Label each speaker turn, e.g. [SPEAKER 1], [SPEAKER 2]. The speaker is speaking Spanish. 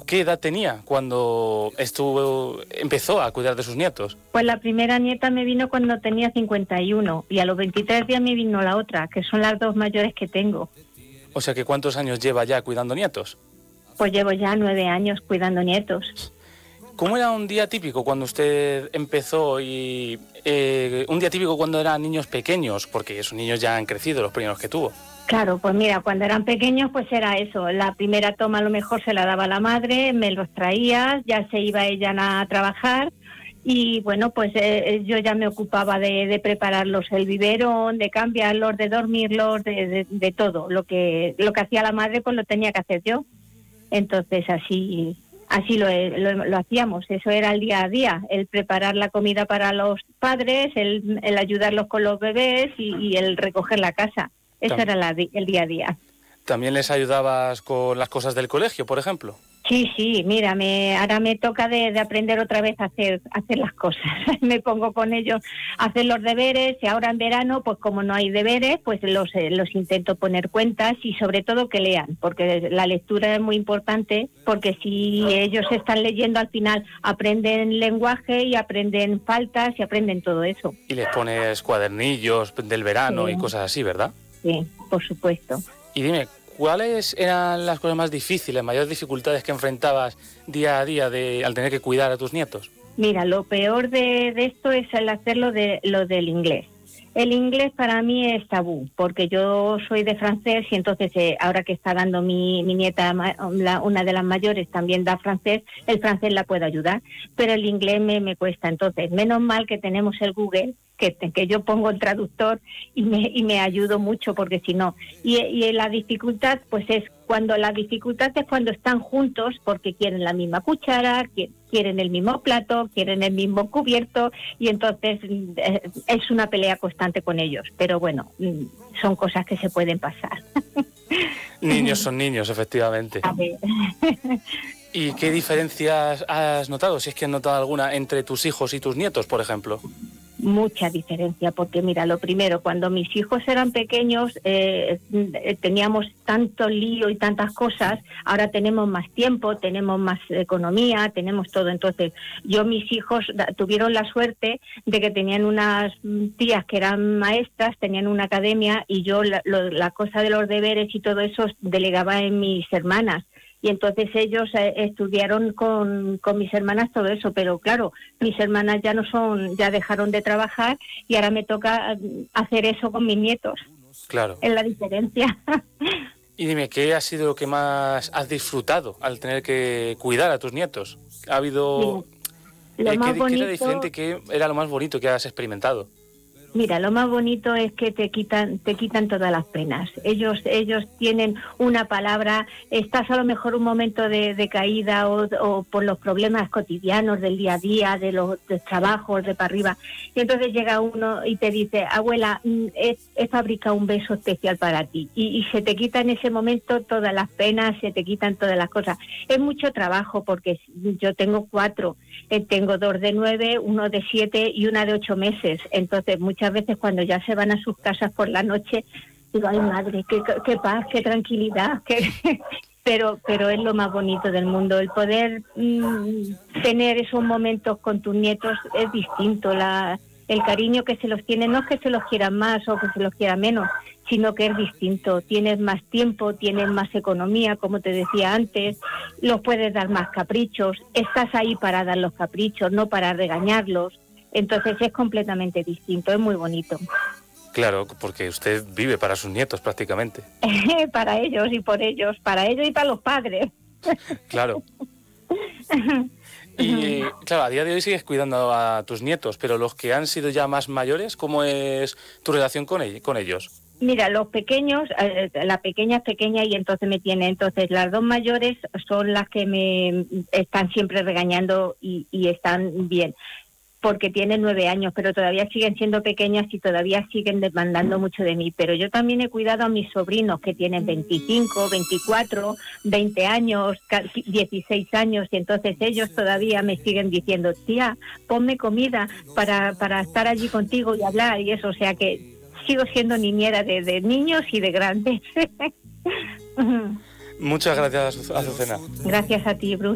[SPEAKER 1] ¿Qué edad tenía cuando empezó a cuidar de sus nietos?
[SPEAKER 2] Pues la primera nieta me vino cuando tenía 51 y a los 23 días me vino la otra, que son las dos mayores que tengo.
[SPEAKER 1] O sea que ¿cuántos años lleva ya cuidando nietos?
[SPEAKER 2] Pues llevo ya 9 años cuidando nietos.
[SPEAKER 1] ¿Cómo era un día típico cuando usted empezó y un día típico cuando eran niños pequeños? Porque esos niños ya han crecido, los primeros que tuvo.
[SPEAKER 2] Claro, pues mira, cuando eran pequeños pues era eso, la primera toma a lo mejor se la daba la madre, me los traía, ya se iba ella a trabajar y bueno, pues yo ya me ocupaba de prepararlos el biberón, de cambiarlos, de dormirlos, de todo, lo que hacía la madre pues lo tenía que hacer yo. Entonces así lo hacíamos, eso era el día a día, el preparar la comida para los padres, el ayudarlos con los bebés y el recoger la casa. Eso era el día a día.
[SPEAKER 1] ¿También les ayudabas con las cosas del colegio, por ejemplo?
[SPEAKER 2] Sí, mira, ahora me toca de aprender otra vez a hacer las cosas. Me pongo con ellos a hacer los deberes y ahora en verano, pues como no hay deberes, pues los intento poner cuentas y sobre todo que lean, porque la lectura es muy importante, porque si ellos están leyendo al final aprenden lenguaje y aprenden faltas y aprenden todo eso.
[SPEAKER 1] Y les pones cuadernillos del verano
[SPEAKER 2] Sí.
[SPEAKER 1] Y cosas así, ¿verdad?
[SPEAKER 2] Sí, por supuesto.
[SPEAKER 1] Y dime, ¿cuáles eran las cosas más difíciles, mayores dificultades que enfrentabas día a día al tener que cuidar a tus nietos?
[SPEAKER 2] Mira, lo peor de esto es el hacer lo del inglés. El inglés para mí es tabú, porque yo soy de francés y entonces ahora que está dando mi nieta, una de las mayores también da francés, el francés la puedo ayudar, pero el inglés me cuesta. Entonces, menos mal que tenemos el Google, que yo pongo el traductor y me ayudo mucho, porque si no. Y la dificultad, pues es cuando están juntos, porque quieren la misma cuchara, quieren el mismo plato, quieren el mismo cubierto, y entonces es una pelea constante con ellos. Pero bueno, son cosas que se pueden pasar.
[SPEAKER 1] Niños son niños, efectivamente.
[SPEAKER 2] A ver.
[SPEAKER 1] ¿Y qué diferencias has notado, si es que has notado alguna, entre tus hijos y tus nietos, por ejemplo?
[SPEAKER 2] Mucha diferencia, porque mira, lo primero, cuando mis hijos eran pequeños teníamos tanto lío y tantas cosas, ahora tenemos más tiempo, tenemos más economía, tenemos todo. Entonces mis hijos tuvieron la suerte de que tenían unas tías que eran maestras, tenían una academia y yo la cosa de los deberes y todo eso delegaba en mis hermanas. Y entonces ellos estudiaron con mis hermanas todo eso, pero claro, mis hermanas ya dejaron de trabajar y ahora me toca hacer eso con mis nietos.
[SPEAKER 1] Claro.
[SPEAKER 2] Es la diferencia.
[SPEAKER 1] Y dime, ¿qué ha sido lo que más has disfrutado al tener que cuidar a tus nietos? ¿Ha habido...
[SPEAKER 2] Lo más
[SPEAKER 1] ¿Qué
[SPEAKER 2] bonito...
[SPEAKER 1] era diferente? ¿Qué era lo más bonito que has experimentado?
[SPEAKER 2] Mira, lo más bonito es que te quitan todas las penas. Ellos tienen una palabra, estás a lo mejor un momento de caída o por los problemas cotidianos del día a día, de los trabajos, de para arriba. Y entonces llega uno y te dice, abuela, he fabricado un beso especial para ti. Y se te quitan en ese momento todas las penas, se te quitan todas las cosas. Es mucho trabajo porque yo tengo 4, tengo 2 de 9, 1 de 7 y una de 8 meses. Entonces muchas veces cuando ya se van a sus casas por la noche, digo, ay madre, qué paz, qué tranquilidad, pero es lo más bonito del mundo, el poder tener esos momentos con tus nietos es distinto, el cariño que se los tiene, no es que se los quieran más o que se los quiera menos, sino que es distinto, tienes más tiempo, tienes más economía, como te decía antes, los puedes dar más caprichos, estás ahí para dar los caprichos, no para regañarlos. Entonces es completamente distinto, es muy bonito.
[SPEAKER 1] Claro, porque usted vive para sus nietos prácticamente.
[SPEAKER 2] Para ellos y por ellos, para ellos y para los padres.
[SPEAKER 1] Claro. Y claro, a día de hoy sigues cuidando a tus nietos, pero los que han sido ya más mayores, ¿cómo es tu relación con ellos?
[SPEAKER 2] Mira, los pequeños, la pequeña es pequeña y entonces me tiene. Entonces las dos mayores son las que me están siempre regañando y están bien, porque tienen 9 años, pero todavía siguen siendo pequeñas y todavía siguen demandando mucho de mí. Pero yo también he cuidado a mis sobrinos que tienen 25, 24, 20 años, 16 años, y entonces ellos todavía me siguen diciendo, tía, ponme comida para estar allí contigo y hablar y eso. O sea que sigo siendo niñera de niños y de grandes.
[SPEAKER 1] Muchas gracias, Azucena.
[SPEAKER 2] Gracias a ti, Bruno.